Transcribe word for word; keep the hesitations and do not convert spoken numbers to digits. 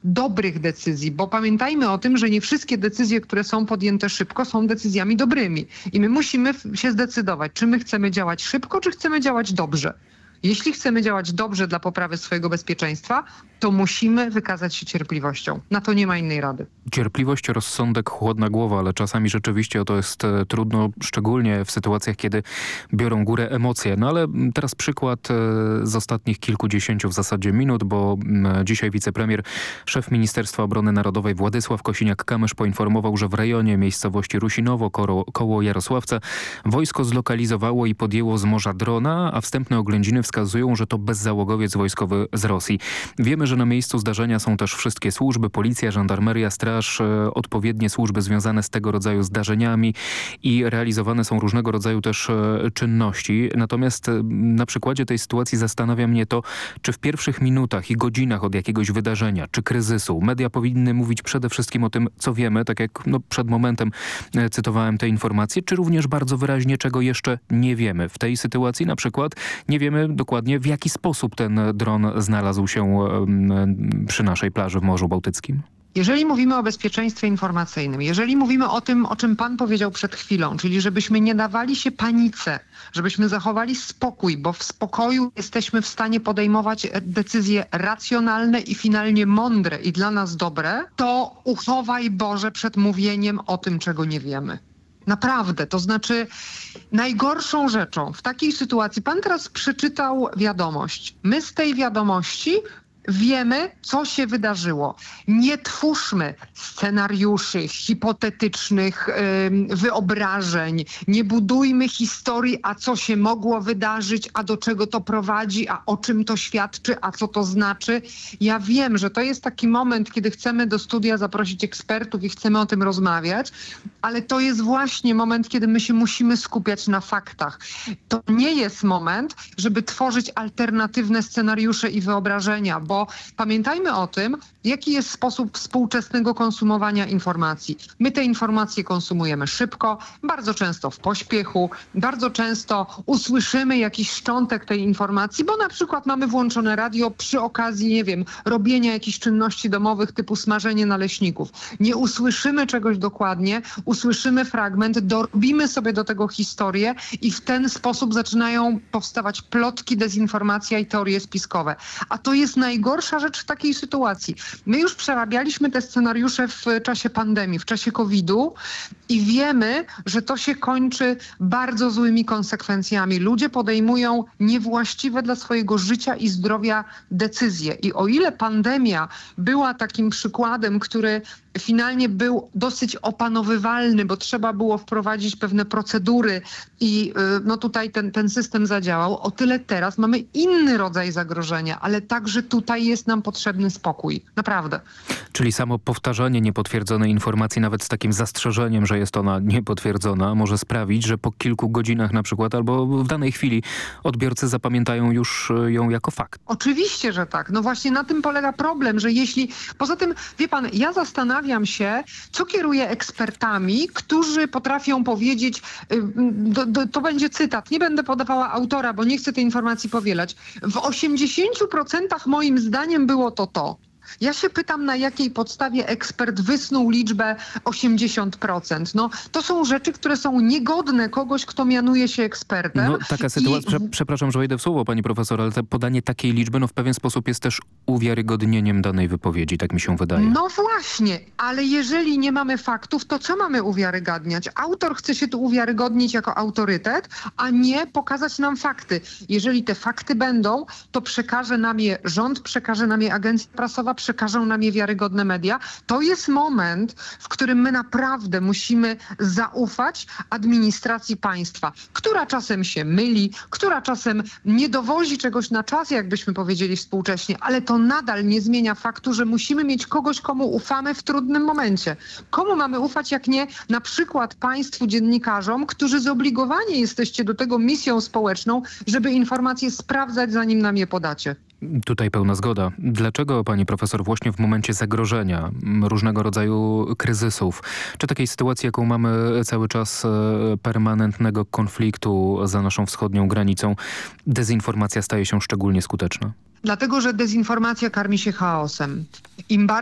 dobrych decyzji, bo pamiętajmy o tym, że nie wszystkie decyzje, które są podjęte szybko, są decyzjami dobrymi. I my musimy się zdecydować, czy my chcemy działać szybko, czy chcemy działać dobrze. Jeśli chcemy działać dobrze dla poprawy swojego bezpieczeństwa, to musimy wykazać się cierpliwością. Na to nie ma innej rady. Cierpliwość, rozsądek, chłodna głowa, ale czasami rzeczywiście to jest e, trudno, szczególnie w sytuacjach, kiedy biorą górę emocje. No ale teraz przykład e, z ostatnich kilkudziesięciu w zasadzie minut, bo m, dzisiaj wicepremier, szef Ministerstwa Obrony Narodowej Władysław Kosiniak-Kamysz poinformował, że w rejonie miejscowości Rusinowo koło, koło Jarosławca wojsko zlokalizowało i podjęło z morza drona, a wstępne oględziny wskazują, że to bezzałogowiec wojskowy z Rosji. Wiemy, że na miejscu zdarzenia są też wszystkie służby, policja, żandarmeria, straż, e, odpowiednie służby związane z tego rodzaju zdarzeniami i realizowane są różnego rodzaju też e, czynności. Natomiast e, na przykładzie tej sytuacji zastanawia mnie to, czy w pierwszych minutach i godzinach od jakiegoś wydarzenia czy kryzysu media powinny mówić przede wszystkim o tym, co wiemy, tak jak no, przed momentem e, cytowałem te informacje, czy również bardzo wyraźnie, czego jeszcze nie wiemy. W tej sytuacji na przykład nie wiemy dokładnie, w jaki sposób ten dron znalazł się e, przy naszej plaży w Morzu Bałtyckim. Jeżeli mówimy o bezpieczeństwie informacyjnym, jeżeli mówimy o tym, o czym pan powiedział przed chwilą, czyli żebyśmy nie dawali się panice, żebyśmy zachowali spokój, bo w spokoju jesteśmy w stanie podejmować decyzje racjonalne i finalnie mądre i dla nas dobre, to uchowaj Boże przed mówieniem o tym, czego nie wiemy. Naprawdę, to znaczy najgorszą rzeczą w takiej sytuacji, pan teraz przeczytał wiadomość. My z tej wiadomości wiemy, co się wydarzyło. Nie twórzmy scenariuszy, hipotetycznych yy, wyobrażeń. Nie budujmy historii, a co się mogło wydarzyć, a do czego to prowadzi, a o czym to świadczy, a co to znaczy. Ja wiem, że to jest taki moment, kiedy chcemy do studia zaprosić ekspertów i chcemy o tym rozmawiać, ale to jest właśnie moment, kiedy my się musimy skupiać na faktach. To nie jest moment, żeby tworzyć alternatywne scenariusze i wyobrażenia, bo Bo pamiętajmy o tym, jaki jest sposób współczesnego konsumowania informacji. My te informacje konsumujemy szybko, bardzo często w pośpiechu, bardzo często usłyszymy jakiś szczątek tej informacji, bo na przykład mamy włączone radio przy okazji, nie wiem, robienia jakichś czynności domowych typu smażenie naleśników. Nie usłyszymy czegoś dokładnie, usłyszymy fragment, dorobimy sobie do tego historię i w ten sposób zaczynają powstawać plotki, dezinformacja i teorie spiskowe. A to jest najgorsze. Gorsza rzecz w takiej sytuacji. My już przerabialiśmy te scenariusze w czasie pandemii, w czasie kowidu i wiemy, że to się kończy bardzo złymi konsekwencjami. Ludzie podejmują niewłaściwe dla swojego życia i zdrowia decyzje. I o ile pandemia była takim przykładem, który finalnie był dosyć opanowywalny, bo trzeba było wprowadzić pewne procedury i no tutaj ten, ten system zadziałał, o tyle teraz mamy inny rodzaj zagrożenia, ale także tutaj jest nam potrzebny spokój. Naprawdę. Czyli samo powtarzanie niepotwierdzonej informacji, nawet z takim zastrzeżeniem, że jest ona niepotwierdzona, może sprawić, że po kilku godzinach na przykład albo w danej chwili odbiorcy zapamiętają już ją jako fakt. Oczywiście, że tak. No właśnie na tym polega problem, że jeśli... Poza tym, wie pan, ja zastanawiam się, co kieruje ekspertami, którzy potrafią powiedzieć, do, do, to będzie cytat, nie będę podawała autora, bo nie chcę tej informacji powielać. W osiemdziesięciu procentach moim zdaniem było to to. Ja się pytam, na jakiej podstawie ekspert wysnuł liczbę osiemdziesiąt procent. No, to są rzeczy, które są niegodne kogoś, kto mianuje się ekspertem. No, taka sytuacja, I... przepraszam, że wejdę w słowo, pani profesor, ale to podanie takiej liczby no, w pewien sposób jest też uwiarygodnieniem danej wypowiedzi, tak mi się wydaje. No właśnie, ale jeżeli nie mamy faktów, to co mamy uwiarygadniać? Autor chce się tu uwiarygodnić jako autorytet, a nie pokazać nam fakty. Jeżeli te fakty będą, to przekaże nam je rząd, przekaże nam je agencja prasowa, przekażą nam je wiarygodne media. To jest moment, w którym my naprawdę musimy zaufać administracji państwa, która czasem się myli, która czasem nie dowozi czegoś na czas, jakbyśmy powiedzieli współcześnie, ale to nadal nie zmienia faktu, że musimy mieć kogoś, komu ufamy w trudnym momencie. Komu mamy ufać, jak nie na przykład państwu dziennikarzom, którzy zobligowani jesteście do tego misją społeczną, żeby informacje sprawdzać, zanim nam je podacie. Tutaj pełna zgoda. Dlaczego, pani profesor, właśnie w momencie zagrożenia, różnego rodzaju kryzysów, czy takiej sytuacji, jaką mamy cały czas, permanentnego konfliktu za naszą wschodnią granicą, dezinformacja staje się szczególnie skuteczna? Dlatego, że dezinformacja karmi się chaosem. Im bardziej